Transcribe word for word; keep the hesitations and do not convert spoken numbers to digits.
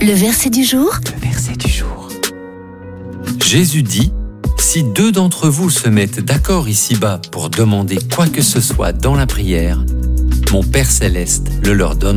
Le verset du jour. Le verset du jour. Jésus dit, « Si deux d'entre vous se mettent d'accord ici-bas pour demander quoi que ce soit dans la prière, mon Père céleste le leur donnera. »